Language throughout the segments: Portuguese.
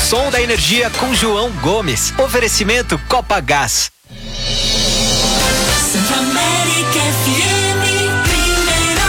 som da energia com João Gomes. Oferecimento Copagás. América FM, primeira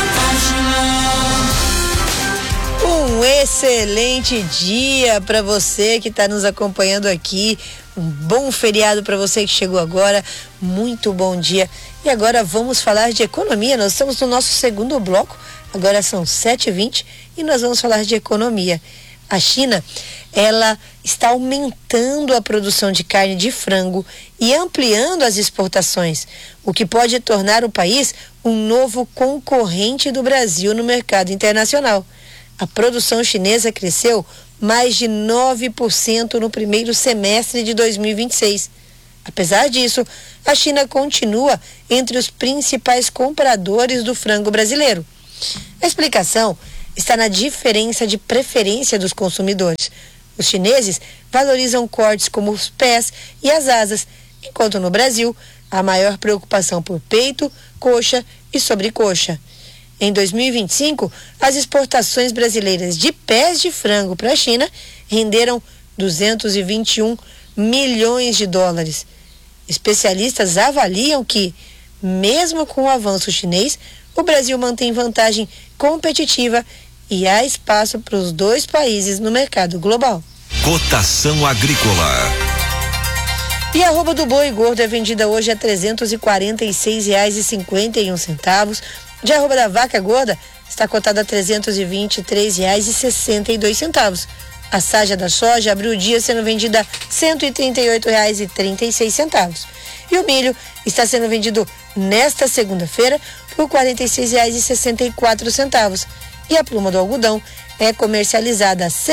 página. Um excelente dia para você que está nos acompanhando aqui. Um bom feriado para você que chegou agora. Muito bom dia. E agora vamos falar de economia. Nós estamos no nosso segundo bloco. Agora são 7h20 e nós vamos falar de economia. A China, ela está aumentando a produção de carne de frango e ampliando as exportações, o que pode tornar o país um novo concorrente do Brasil no mercado internacional. A produção chinesa cresceu mais de 9% no primeiro semestre de 2026. Apesar disso, a China continua entre os principais compradores do frango brasileiro. A explicação está na diferença de preferência dos consumidores. Os chineses valorizam cortes como os pés e as asas, enquanto no Brasil há maior preocupação por peito, coxa e sobrecoxa. Em 2025, as exportações brasileiras de pés de frango para a China renderam 221 milhões de dólares. Especialistas avaliam que, mesmo com o avanço chinês, o Brasil mantém vantagem competitiva e há espaço para os dois países no mercado global. Cotação agrícola. E a arroba do boi gordo é vendida hoje a R$ 346,51. Já a arroba da vaca gorda está cotada a R$ 323,62. A sarja da soja abriu o dia sendo vendida a R$ 138,36. E o milho está sendo vendido nesta segunda-feira por R$ 46,64. E a pluma do algodão é comercializada a R$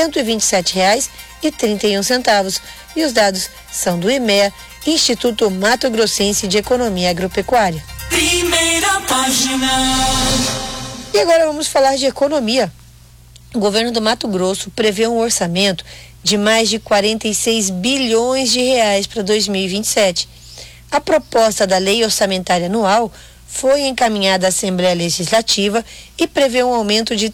127,31. E os dados são do IMEA, Instituto Mato Grossense de Economia Agropecuária. Primeira página. E agora vamos falar de economia. O governo do Mato Grosso prevê um orçamento de mais de 46 bilhões de reais para 2027. A proposta da lei orçamentária anual foi encaminhada à Assembleia Legislativa e prevê um aumento de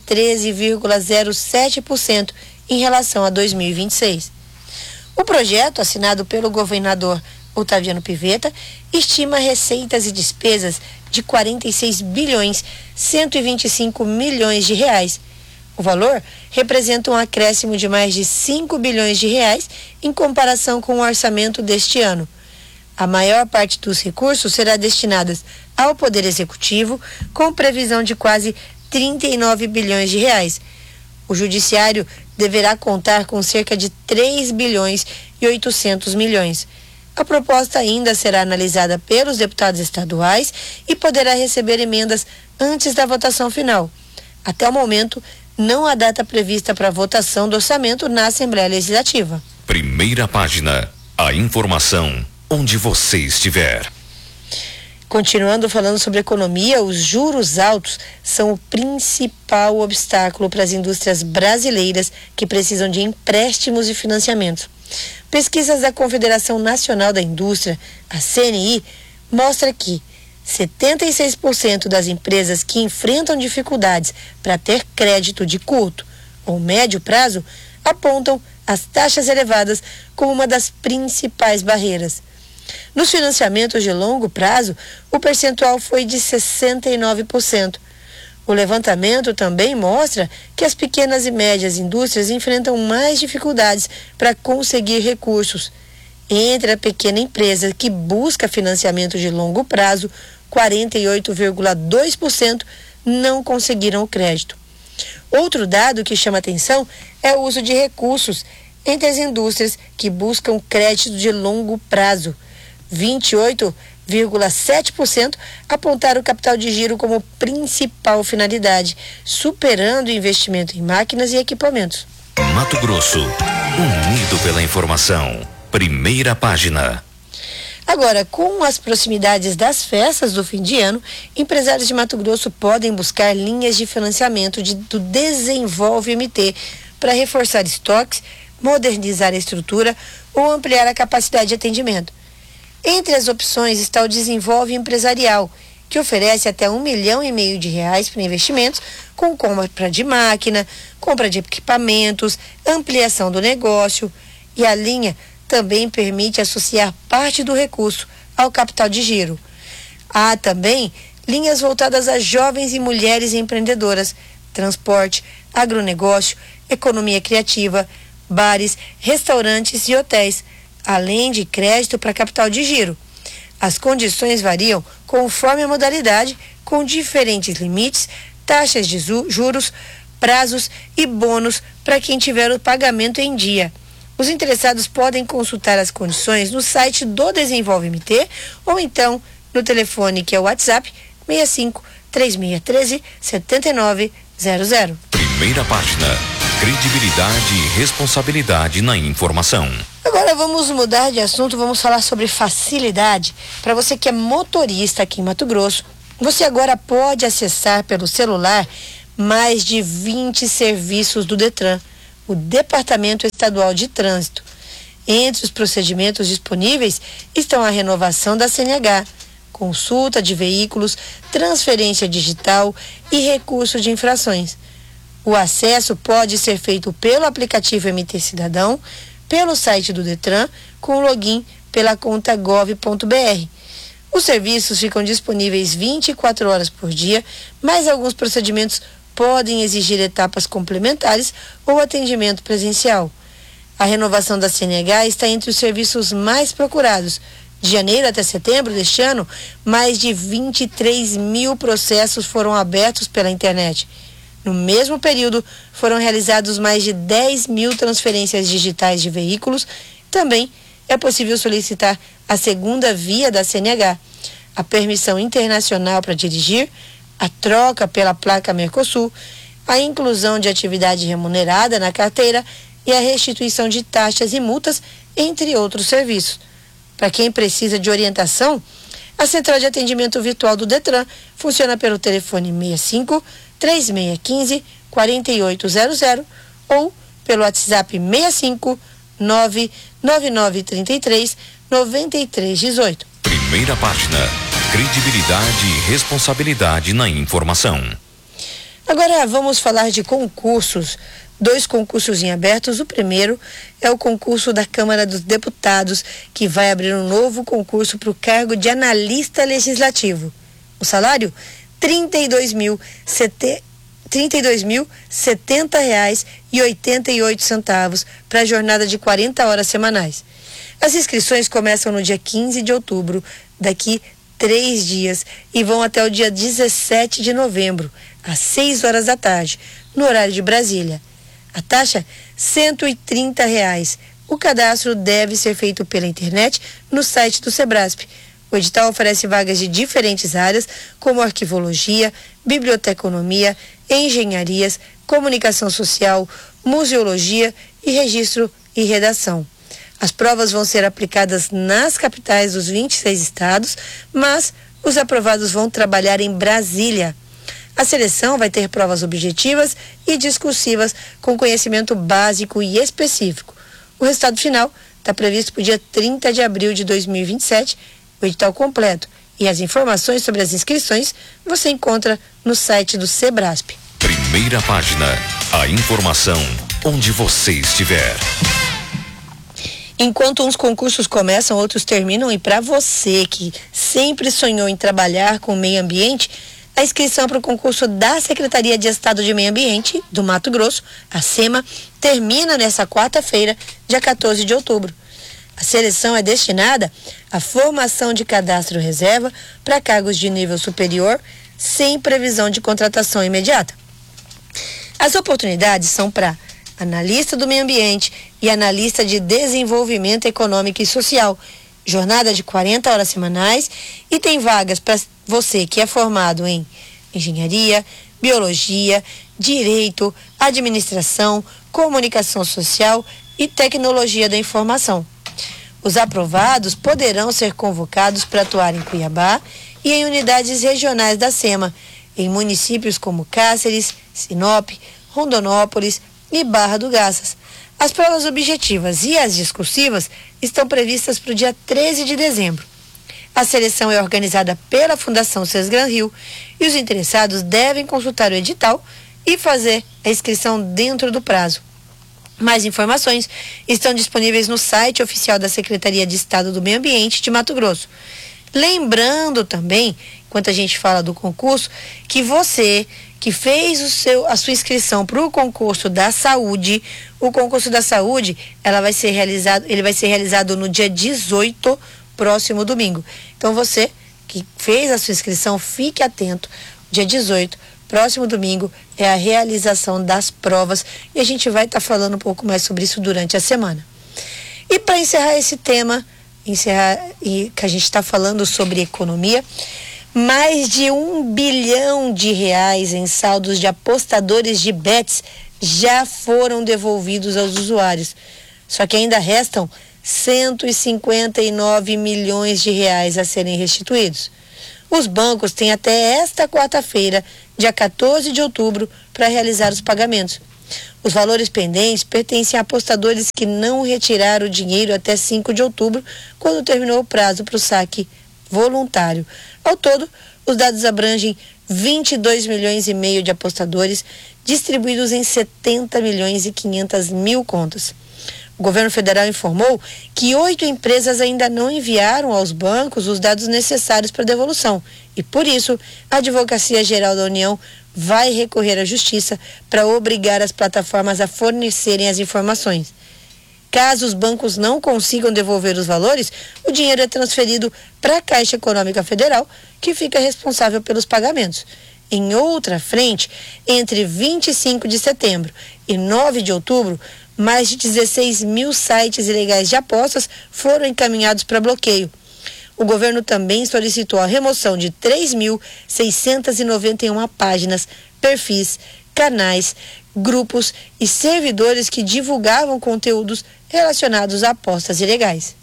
13,07% em relação a 2026. O projeto, assinado pelo governador Otaviano Pivetta, estima receitas e despesas de 46 bilhões 125 milhões de reais. O valor representa um acréscimo de mais de 5 bilhões de reais em comparação com o orçamento deste ano. A maior parte dos recursos será destinada ao Poder Executivo, com previsão de quase 39 bilhões de reais. O Judiciário deverá contar com cerca de 3 bilhões e 800 milhões. A proposta ainda será analisada pelos deputados estaduais e poderá receber emendas antes da votação final. Até o momento, não há data prevista para a votação do orçamento na Assembleia Legislativa. Primeira página. A informação onde você estiver. Continuando falando sobre economia, os juros altos são o principal obstáculo para as indústrias brasileiras que precisam de empréstimos e financiamentos. Pesquisas da Confederação Nacional da Indústria, a CNI, mostra que 76% das empresas que enfrentam dificuldades para ter crédito de curto ou médio prazo apontam as taxas elevadas como uma das principais barreiras. Nos financiamentos de longo prazo, o percentual foi de 69%. O levantamento também mostra que as pequenas e médias indústrias enfrentam mais dificuldades para conseguir recursos. Entre a pequena empresa que busca financiamento de longo prazo, 48,2% não conseguiram o crédito. Outro dado que chama atenção é o uso de recursos entre as indústrias que buscam crédito de longo prazo. 28,7% apontaram o capital de giro como principal finalidade, superando o investimento em máquinas e equipamentos. Mato Grosso, unido pela informação. Primeira página. Agora, com as proximidades das festas do fim de ano, empresários de Mato Grosso podem buscar linhas de financiamento do Desenvolve MT para reforçar estoques, modernizar a estrutura ou ampliar a capacidade de atendimento. Entre as opções está o Desenvolve Empresarial, que oferece até R$1,5 milhão para investimentos, com compra de máquina, compra de equipamentos, ampliação do negócio. e a linha também permite associar parte do recurso ao capital de giro. Há também linhas voltadas a jovens e mulheres empreendedoras, transporte, agronegócio, economia criativa, bares, restaurantes e hotéis, além de crédito para capital de giro. As condições variam conforme a modalidade, com diferentes limites, taxas de juros, prazos e bônus para quem tiver o pagamento em dia. Os interessados podem consultar as condições no site do Desenvolve MT ou então no telefone que é o WhatsApp 65 3613 7900. Primeira página. Credibilidade e responsabilidade na informação. Agora vamos mudar de assunto, vamos falar sobre facilidade. Para você que é motorista aqui em Mato Grosso, você agora pode acessar pelo celular mais de 20 serviços do Detran, o Departamento Estadual de Trânsito. Entre os procedimentos disponíveis estão a renovação da CNH, consulta de veículos, transferência digital e recurso de infrações. O acesso pode ser feito pelo aplicativo MT Cidadão, pelo site do Detran, com login pela conta gov.br. Os serviços ficam disponíveis 24 horas por dia, mas alguns procedimentos podem exigir etapas complementares ou atendimento presencial. A renovação da CNH está entre os serviços mais procurados. De janeiro até setembro deste ano, mais de 23 mil processos foram abertos pela internet. No mesmo período, foram realizados mais de 10 mil transferências digitais de veículos. Também é possível solicitar a segunda via da CNH, a permissão internacional para dirigir, a troca pela placa Mercosul, a inclusão de atividade remunerada na carteira e a restituição de taxas e multas, entre outros serviços. Para quem precisa de orientação, a Central de Atendimento Virtual do Detran funciona pelo telefone 65 3615 4800 ou pelo WhatsApp 65 99933 9318. Primeira página. Credibilidade e responsabilidade na informação. Agora vamos falar de concursos. 2 concursos em abertos. O primeiro é o concurso da Câmara dos Deputados, que vai abrir um novo concurso para o cargo de analista legislativo. O salário, R$ 32.070,88 para a jornada de 40 horas semanais. As inscrições começam no dia 15 de outubro, daqui 3 dias, e vão até o dia 17 de novembro, às 6 horas da tarde, no horário de Brasília. A taxa, R$ 130. O cadastro deve ser feito pela internet no site do Sebrasp. O edital oferece vagas de diferentes áreas, como arquivologia, biblioteconomia, engenharias, comunicação social, museologia e registro e redação. As provas vão ser aplicadas nas capitais dos 26 estados, mas os aprovados vão trabalhar em Brasília. A seleção vai ter provas objetivas e discursivas com conhecimento básico e específico. O resultado final está previsto para o dia 30 de abril de 2027. O edital completo e as informações sobre as inscrições você encontra no site do Sebrasp. Primeira página. A informação onde você estiver. Enquanto uns concursos começam, outros terminam, e para você que sempre sonhou em trabalhar com o meio ambiente, a inscrição para o concurso da Secretaria de Estado de Meio Ambiente do Mato Grosso, a SEMA, termina nesta quarta-feira, dia 14 de outubro. A seleção é destinada à formação de cadastro reserva para cargos de nível superior, sem previsão de contratação imediata. As oportunidades são para analista do meio ambiente e analista de desenvolvimento econômico e social, jornada de 40 horas semanais, e tem vagas para você que é formado em engenharia, biologia, direito, administração, comunicação social e tecnologia da informação. Os aprovados poderão ser convocados para atuar em Cuiabá e em unidades regionais da SEMA, em municípios como Cáceres, Sinop, Rondonópolis e Barra do Garças. As provas objetivas e as discursivas estão previstas para o dia 13 de dezembro. A seleção é organizada pela Fundação Sesgran Rio e os interessados devem consultar o edital e fazer a inscrição dentro do prazo. Mais informações estão disponíveis no site oficial da Secretaria de Estado do Meio Ambiente de Mato Grosso. Lembrando também, enquanto a gente fala do concurso, que você que fez a sua inscrição para o concurso da saúde, o concurso da saúde, ele vai ser realizado no dia 18, próximo domingo. Então você que fez a sua inscrição, fique atento, dia 18, próximo domingo, é a realização das provas e a gente vai estar falando um pouco mais sobre isso durante a semana. E para encerrar esse tema, que a gente está falando sobre economia, mais de R$1 bilhão em saldos de apostadores de bets já foram devolvidos aos usuários. Só que ainda restam R$159 milhões a serem restituídos. Os bancos têm até esta quarta-feira, dia 14 de outubro, para realizar os pagamentos. Os valores pendentes pertencem a apostadores que não retiraram o dinheiro até 5 de outubro, quando terminou o prazo para o saque voluntário. Ao todo, os dados abrangem 22 milhões e meio de apostadores, distribuídos em 70 milhões e 500 mil contas. O governo federal informou que 8 empresas ainda não enviaram aos bancos os dados necessários para devolução e, por isso, a Advocacia Geral da União vai recorrer à Justiça para obrigar as plataformas a fornecerem as informações. Caso os bancos não consigam devolver os valores, o dinheiro é transferido para a Caixa Econômica Federal, que fica responsável pelos pagamentos. Em outra frente, entre 25 de setembro e 9 de outubro, mais de 16 mil sites ilegais de apostas foram encaminhados para bloqueio. O governo também solicitou a remoção de 3.691 páginas, perfis, canais, grupos e servidores que divulgavam conteúdos relacionados a apostas ilegais.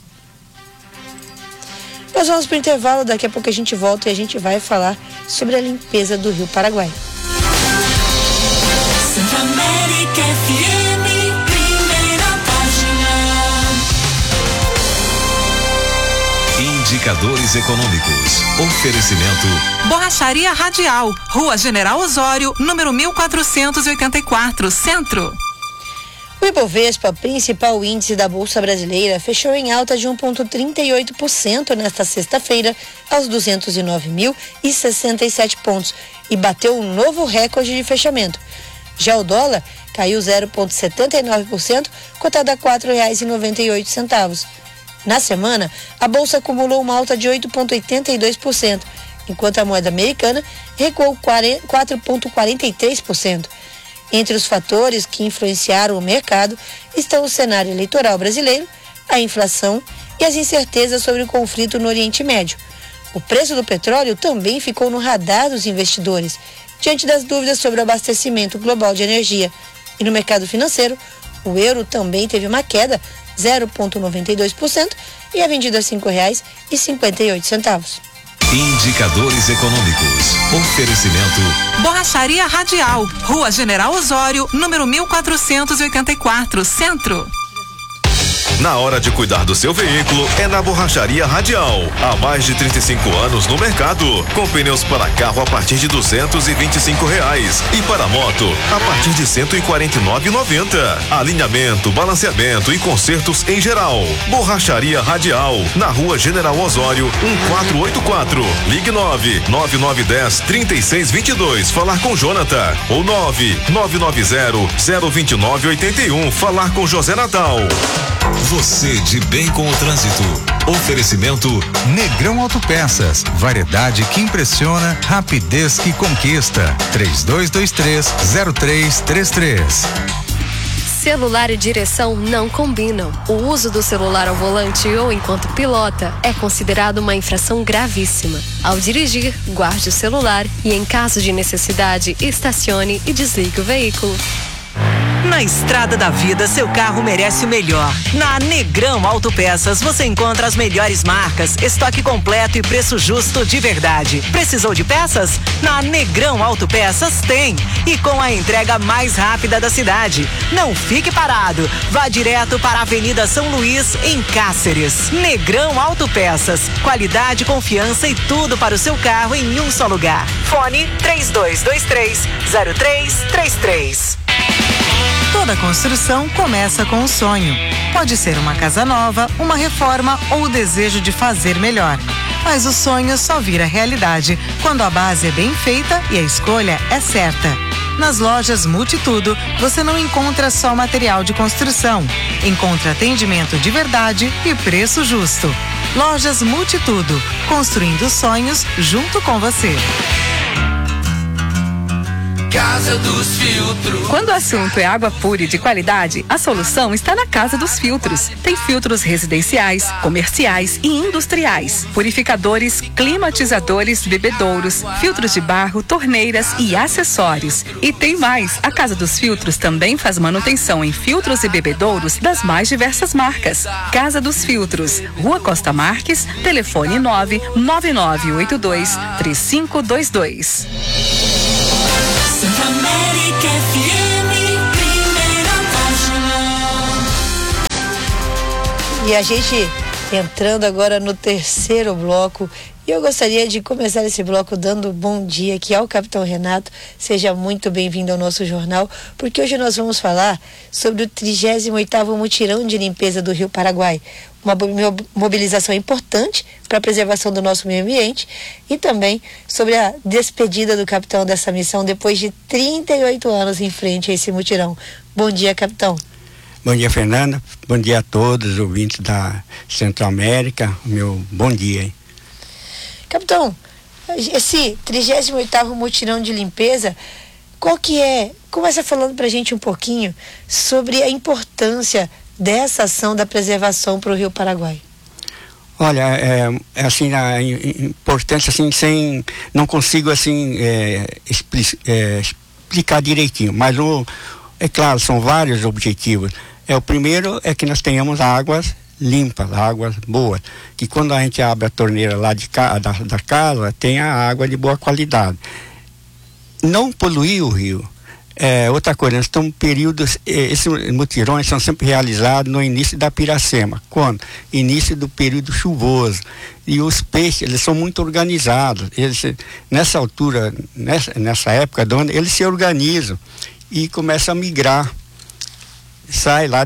Nós vamos para o intervalo, daqui a pouco a gente volta e a gente vai falar sobre a limpeza do Rio Paraguai. Centro-América FM, primeira página. Indicadores econômicos. Oferecimento. Borracharia Radial, Rua General Osório, número 1484, Centro. O Ibovespa, principal índice da Bolsa Brasileira, fechou em alta de 1,38% nesta sexta-feira, aos 209.067 pontos, e bateu um novo recorde de fechamento. Já o dólar caiu 0,79%, cotado a R$ 4,98. Na semana, a Bolsa acumulou uma alta de 8,82%, enquanto a moeda americana recuou 4,43%. Entre os fatores que influenciaram o mercado estão o cenário eleitoral brasileiro, a inflação e as incertezas sobre o conflito no Oriente Médio. O preço do petróleo também ficou no radar dos investidores, diante das dúvidas sobre o abastecimento global de energia. E no mercado financeiro, o euro também teve uma queda, 0,92%, e é vendido a R$ 5,58. Indicadores econômicos. Oferecimento. Borracharia Radial, Rua General Osório, número 1484, Centro. Na hora de cuidar do seu veículo, é na Borracharia Radial. Há mais de 35 anos no mercado. Com pneus para carro a partir de R$225 e para moto a partir de R$149,90. Alinhamento, balanceamento e consertos em geral. Borracharia Radial, na Rua General Osório, 1484. Ligue 99910-3622. Falar com Jonathan. Ou 99990-02981. Falar com José Natal. Você de bem com o trânsito. Oferecimento Negrão Autopeças. Variedade que impressiona, rapidez que conquista. 3223-0333. Celular e direção não combinam. O uso do celular ao volante ou enquanto pilota é considerado uma infração gravíssima. Ao dirigir, guarde o celular e, em caso de necessidade, estacione e desligue o veículo. Na estrada da vida, seu carro merece o melhor. Na Negrão Autopeças, você encontra as melhores marcas, estoque completo e preço justo de verdade. Precisou de peças? Na Negrão Autopeças tem. E com a entrega mais rápida da cidade. Não fique parado. Vá direto para a Avenida São Luís, em Cáceres. Negrão Autopeças. Qualidade, confiança e tudo para o seu carro em um só lugar. Fone 3223-0333. Toda construção começa com um sonho. Pode ser uma casa nova, uma reforma ou o desejo de fazer melhor. Mas o sonho só vira realidade quando a base é bem feita e a escolha é certa. Nas lojas Multitudo, você não encontra só material de construção. Encontra atendimento de verdade e preço justo. Lojas Multitudo, construindo sonhos junto com você. Casa dos Filtros. Quando o assunto é água pura e de qualidade, a solução está na Casa dos Filtros. Tem filtros residenciais, comerciais e industriais, purificadores, climatizadores, bebedouros, filtros de barro, torneiras e acessórios. E tem mais, a Casa dos Filtros também faz manutenção em filtros e bebedouros das mais diversas marcas. Casa dos Filtros, Rua Costa Marques, telefone 99982-3522. Santa América FM, primeira página. E a gente entrando agora no terceiro bloco. E eu gostaria de começar esse bloco dando bom dia aqui ao Capitão Renato. Seja muito bem-vindo ao nosso jornal, porque hoje nós vamos falar sobre o 38º Mutirão de Limpeza do Rio Paraguai. Uma mobilização importante para a preservação do nosso meio ambiente e também sobre a despedida do capitão dessa missão depois de 38 anos em frente a esse mutirão. Bom dia, capitão. Bom dia, Fernanda. Bom dia a todos os ouvintes da Central América. Meu bom dia, hein? Capitão, esse 38º Mutirão de Limpeza, qual que é? Começa falando pra gente um pouquinho sobre a importância dessa ação da preservação para o Rio Paraguai. Olha, assim, a importância, assim, não consigo, assim, explicar direitinho, mas é claro, são vários objetivos. O primeiro é que nós tenhamos águas limpas, águas boas, que quando a gente abre a torneira lá da casa, tenha água de boa qualidade. Não poluir o rio. Outra coisa, nós estamos períodos, esses mutirões são sempre realizados no início da piracema. Quando? Início do período chuvoso. E os peixes, eles são muito organizados. Eles, nessa altura, nessa época do ano, eles se organizam e começam a migrar. Sai lá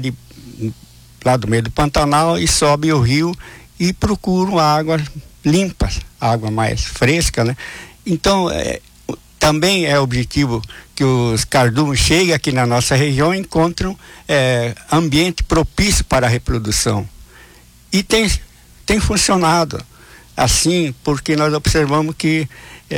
do meio do Pantanal e sobe o rio e procuram águas limpas, água mais fresca, né? Então, também é objetivo que os cardumes cheguem aqui na nossa região e encontram ambiente propício para a reprodução. E tem funcionado assim, porque nós observamos que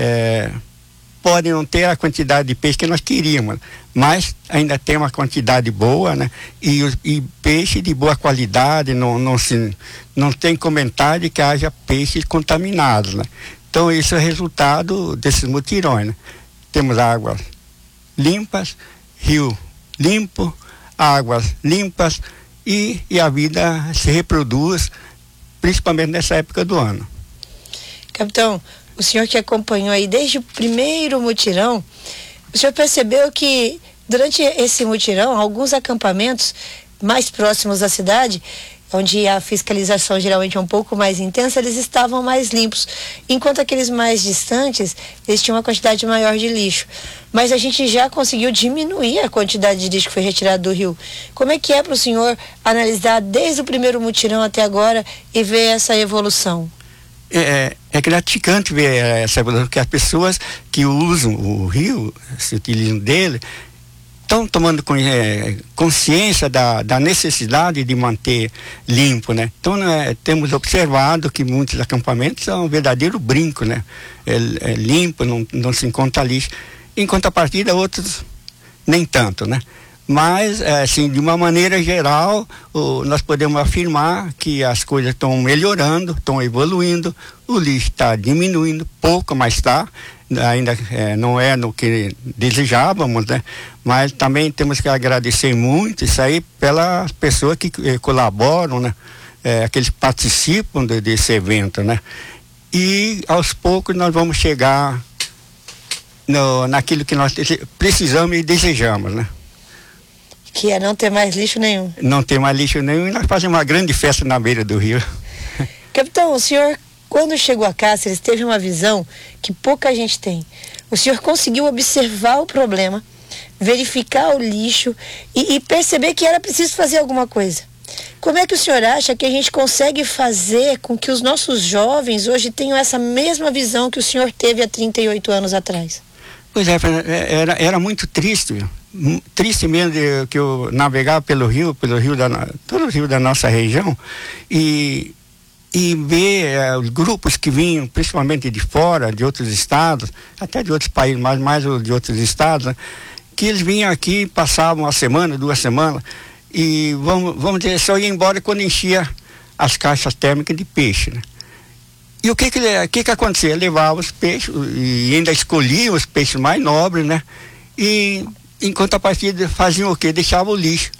podem não ter a quantidade de peixe que nós queríamos, mas ainda tem uma quantidade boa, né? E peixe de boa qualidade, não tem comentário de que haja peixes contaminados, né? Então isso é resultado desses mutirões, né? Temos águas limpas, rio limpo, águas limpas e a vida se reproduz, principalmente nessa época do ano. Capitão, o senhor que acompanhou aí desde o primeiro mutirão, o senhor percebeu que durante esse mutirão, alguns acampamentos mais próximos da cidade, onde a fiscalização geralmente é um pouco mais intensa, eles estavam mais limpos, enquanto aqueles mais distantes, eles tinham uma quantidade maior de lixo. Mas a gente já conseguiu diminuir a quantidade de lixo que foi retirado do rio. Como é que é para o senhor analisar desde o primeiro mutirão até agora e ver essa evolução? É gratificante ver essa evolução, porque as pessoas que usam o rio, se utilizam dele, estão tomando consciência da necessidade de manter limpo, né? Então, temos observado que muitos acampamentos são um verdadeiro brinco, né? É limpo, não se encontra lixo. Em contrapartida, outros nem tanto, né? Mas, assim, de uma maneira geral, nós podemos afirmar que as coisas estão melhorando, estão evoluindo, o lixo está diminuindo pouco, mas está. Ainda não é no que desejávamos, né? Mas também temos que agradecer muito isso aí pelas pessoas que colaboram, né? Aqueles que participam desse evento, né? E aos poucos nós vamos chegar naquilo que nós precisamos e desejamos, né? Que é não ter mais lixo nenhum. Não ter mais lixo nenhum, e nós fazemos uma grande festa na beira do rio. Capitão, o senhor, quando chegou a Cáceres, teve uma visão que pouca gente tem. O senhor conseguiu observar o problema, verificar o lixo e perceber que era preciso fazer alguma coisa. Como é que o senhor acha que a gente consegue fazer com que os nossos jovens hoje tenham essa mesma visão que o senhor teve há 38 anos atrás? Pois é, era muito triste, triste mesmo que eu navegava todo o rio da nossa região e ver os grupos que vinham, principalmente de fora, de outros estados, até de outros países, mas mais de outros estados, né, que eles vinham aqui, passavam uma semana, 2 semanas, e vamos dizer, só ia embora quando enchia as caixas térmicas de peixe, né? E o que acontecia? Levava os peixes e ainda escolhia os peixes mais nobres, né? E em contrapartida faziam o quê? Deixavam o lixo.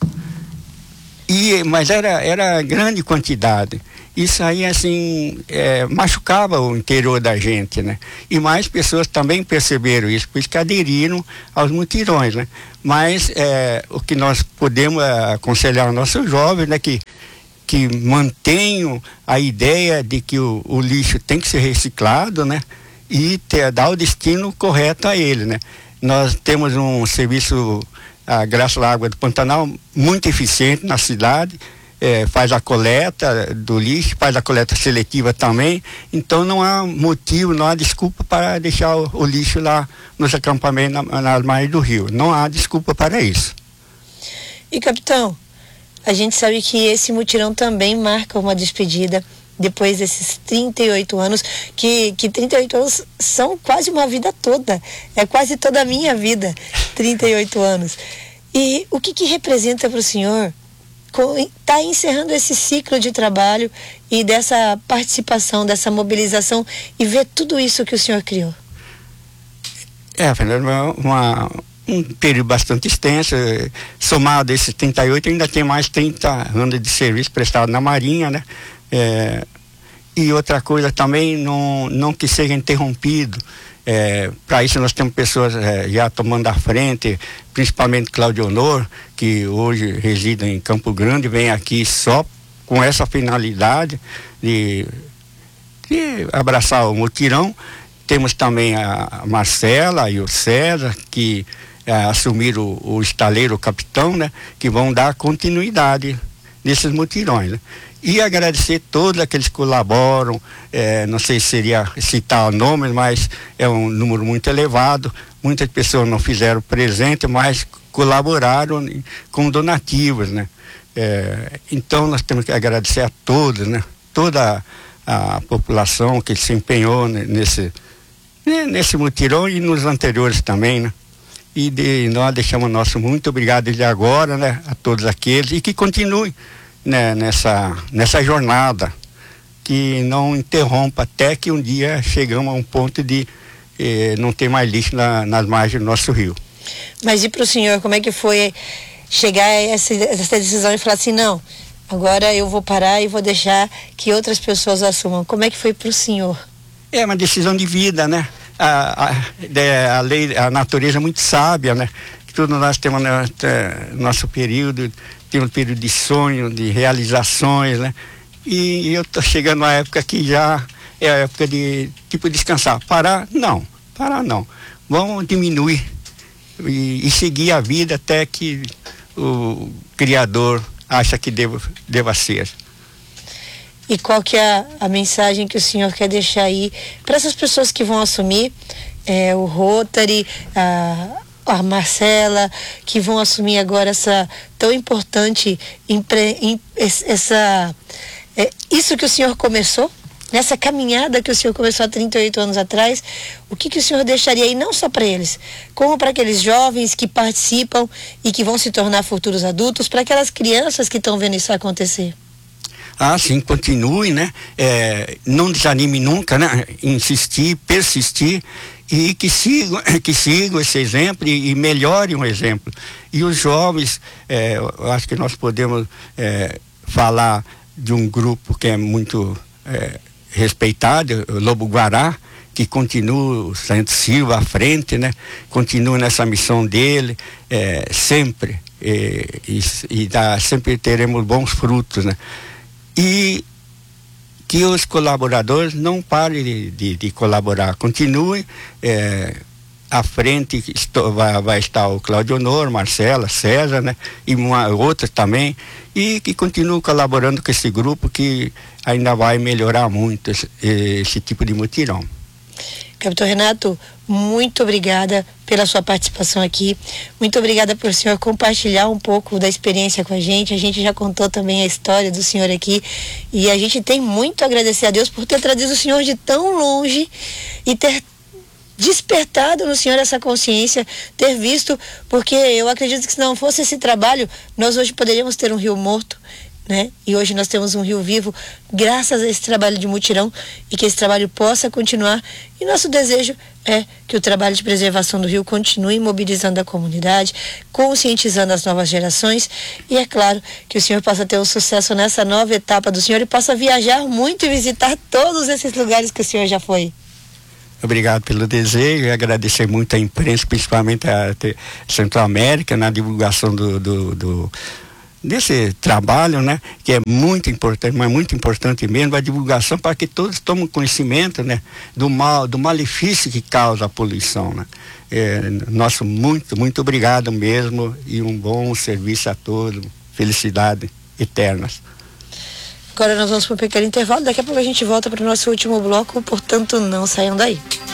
Mas era grande quantidade. Isso aí, assim, machucava o interior da gente, né? E mais pessoas também perceberam isso, por isso que aderiram aos mutirões, né? Mas o que nós podemos aconselhar aos nossos jovens, né? Que mantenham a ideia de que o lixo tem que ser reciclado, né? E dar o destino correto a ele, né? Nós temos um serviço, graças à Água do Pantanal, muito eficiente na cidade, faz a coleta do lixo, faz a coleta seletiva também, então não há motivo, não há desculpa para deixar o lixo lá nos acampamentos nas margens do rio, não há desculpa para isso. E capitão, a gente sabe que esse mutirão também marca uma despedida depois desses 38 anos, que 38 anos são quase uma vida toda, é quase toda a minha vida, 38 anos. E o que representa para o senhor tá encerrando esse ciclo de trabalho e dessa participação, dessa mobilização e ver tudo isso que o senhor criou? Fernando, um período bastante extenso, somado a esses 38, ainda tem mais 30 anos de serviço prestado na Marinha, né? E outra coisa também, não que seja interrompido. Para isso nós temos pessoas já tomando a frente, principalmente Cláudio Honor, que hoje reside em Campo Grande, vem aqui só com essa finalidade de abraçar o mutirão. Temos também a Marcela e o César, que assumiram o estaleiro, o capitão, né? Que vão dar continuidade nesses mutirões, né? E agradecer todos aqueles que colaboram, não sei se seria citar nomes, mas é um número muito elevado. Muitas pessoas não fizeram presente, mas colaboraram com donativos, né? Então nós temos que agradecer a todos, né? Toda a população que se empenhou nesse mutirão e nos anteriores também, né? E nós deixamos nosso muito obrigado desde agora, né? A todos aqueles e que continuem, né, nessa jornada, que não interrompa até que um dia chegamos a um ponto de não ter mais lixo nas margens do nosso rio. Mas e para o senhor, como é que foi chegar a essa decisão e falar assim, não, agora eu vou parar e vou deixar que outras pessoas assumam? Como é que foi para o senhor? É uma decisão de vida, né? A lei, a natureza é muito sábia, né? Tudo nós temos nosso período, temos um período de sonho, de realizações, né? E eu tô chegando a época que já é a época de descansar. Parar não. Vamos diminuir e seguir a vida até que o Criador acha que deva ser. E qual que é a mensagem que o senhor quer deixar aí para essas pessoas que vão assumir o Rotary, a Marcela, que vão assumir agora essa tão importante isso que o senhor começou, nessa caminhada que o senhor começou há 38 anos atrás? O que o senhor deixaria aí, não só para eles, como para aqueles jovens que participam e que vão se tornar futuros adultos, para aquelas crianças que estão vendo isso acontecer? Sim, continue, né? Não desanime nunca, né? Insistir, persistir e que sigam esse exemplo e melhorem o exemplo. E os jovens, eu acho que nós podemos falar de um grupo que é muito respeitado, o Lobo Guará, que continua, o Santos Silva à frente, né? Continua nessa missão dele, sempre, sempre teremos bons frutos, né? E que os colaboradores não parem de colaborar, continuem à frente vai estar o Claudio Honor, Marcela, César, né? E outras também, e que continuam colaborando com esse grupo que ainda vai melhorar muito esse tipo de mutirão. Capitão Renato, muito obrigada pela sua participação aqui. Muito obrigada por o senhor compartilhar um pouco da experiência com a gente. A gente já contou também a história do senhor aqui. E a gente tem muito a agradecer a Deus por ter trazido o senhor de tão longe e ter despertado no senhor essa consciência, ter visto, porque eu acredito que se não fosse esse trabalho, nós hoje poderíamos ter um rio morto, né? E hoje nós temos um rio vivo graças a esse trabalho de mutirão, e que esse trabalho possa continuar. E nosso desejo é que o trabalho de preservação do rio continue mobilizando a comunidade, conscientizando as novas gerações, e é claro que o senhor possa ter um sucesso nessa nova etapa do senhor e possa viajar muito e visitar todos esses lugares que o senhor já foi. Obrigado pelo desejo e agradecer muito à imprensa, principalmente a Central América, na divulgação desse trabalho, né? Que é muito importante, mas muito importante mesmo, a divulgação para que todos tomem conhecimento, né? Do malefício que causa a poluição, né? Nosso muito obrigado mesmo, e um bom serviço a todos, felicidade eternas. Agora nós vamos para um pequeno intervalo, daqui a pouco a gente volta para o nosso último bloco, portanto não saiam daí.